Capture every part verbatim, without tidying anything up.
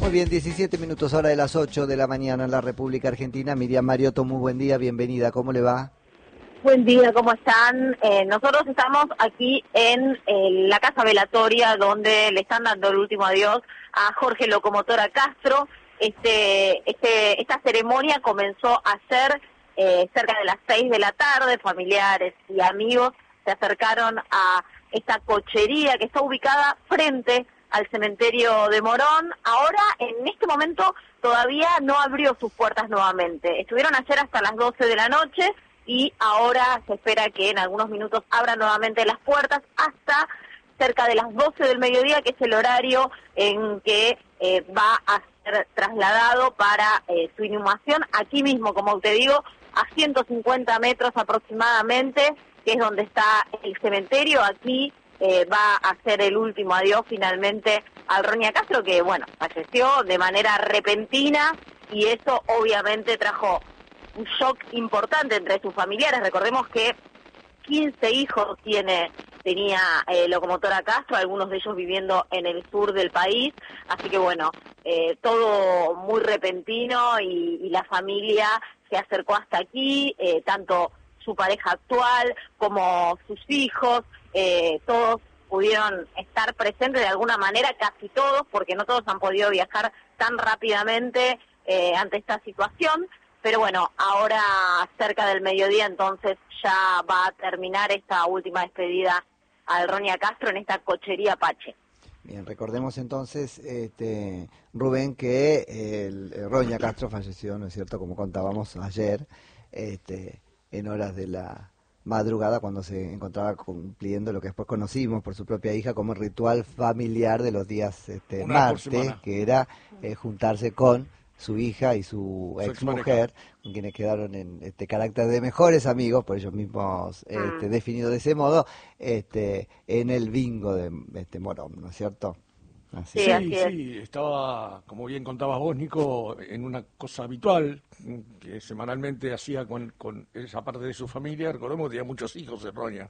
Muy bien, diecisiete minutos, hora de las ocho de la mañana en la República Argentina. Miriam Mariotto, muy buen día, bienvenida, ¿cómo le va? Buen día, ¿cómo están? Eh, nosotros estamos aquí en eh, la casa velatoria donde le están dando el último adiós a Jorge Locomotora Castro. Este, este, esta ceremonia comenzó ayer eh, cerca de las seis de la tarde. Familiares y amigos se acercaron a esta cochería que está ubicada frente al cementerio de Morón. Ahora, en este momento, todavía no abrió sus puertas nuevamente. Estuvieron ayer hasta las doce de la noche y ahora se espera que en algunos minutos abran nuevamente las puertas hasta cerca de las doce del mediodía, que es el horario en que eh, va a ser trasladado para eh, su inhumación aquí mismo, como te digo, a ciento cincuenta metros aproximadamente, que es donde está el cementerio. Aquí eh, va a ser el último adiós finalmente al Roña Castro, que bueno, falleció de manera repentina y eso obviamente trajo un shock importante entre sus familiares. Recordemos que quince hijos tiene tenía eh, Locomotora Castro, algunos de ellos viviendo en el sur del país, así que bueno, eh, todo muy repentino y, y la familia se acercó hasta aquí, eh, tanto su pareja actual como sus hijos, eh, todos pudieron estar presentes de alguna manera, casi todos, porque no todos han podido viajar tan rápidamente eh, ante esta situación. Pero bueno, ahora cerca del mediodía entonces ya va a terminar esta última despedida al Roña Castro en esta cochería Apache. Bien, recordemos entonces, este, Rubén, que el, el Roña Castro falleció, ¿no es cierto?, como contábamos ayer, este, en horas de la madrugada, cuando se encontraba cumpliendo lo que después conocimos por su propia hija como el ritual familiar de los días este, martes, que era eh, juntarse con su hija y su ex mujer, con quienes quedaron en este carácter de mejores amigos, por ellos mismos este, definido de ese modo, este, en el bingo de este Morón, ¿no es cierto? Así. Sí, sí, sí, estaba, como bien contabas vos, Nico, en una cosa habitual que semanalmente hacía con, con esa parte de su familia. Recordemos que tenía muchos hijos de Roña,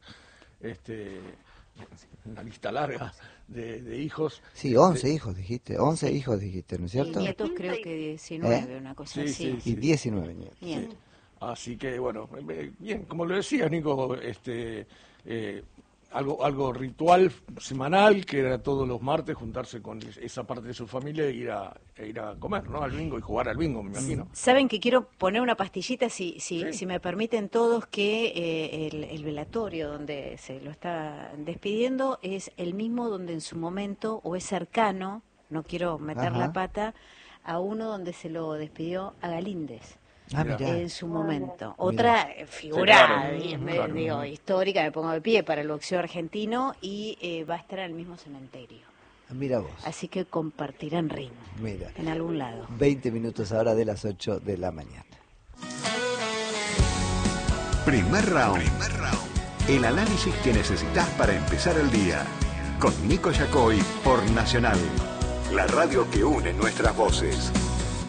este, una lista larga de, de hijos. Sí, once de, hijos dijiste, once sí. hijos dijiste, ¿no es cierto? Y nietos creo que diecinueve, ¿Eh? una cosa sí, así. Sí, sí. Y diecinueve nietos. Sí. Así que, bueno, bien, como lo decías, Nico, este... Eh, Algo, algo ritual semanal, que era todos los martes juntarse con esa parte de su familia e ir a, e ir a comer, ¿no?, al bingo y jugar al bingo, me imagino. Saben que quiero poner una pastillita, si si, sí. si me permiten todos, que eh, el, el velatorio donde se lo está despidiendo es el mismo donde en su momento, o es cercano, no quiero meter Ajá. la pata, a uno donde se lo despidió a Galíndez. Ah, en su momento. Otra mirá. figura sí, claro, me, claro. digo, histórica, me pongo de pie para el boxeo argentino, y eh, va a estar en el mismo cementerio. Mira vos. Así que compartirán ring Mira. en algún lado. veinte minutos ahora de las ocho de la mañana. Primer round. Primer round. El análisis que necesitas para empezar el día. Con Nico Yacoy por Nacional. La radio que une nuestras voces.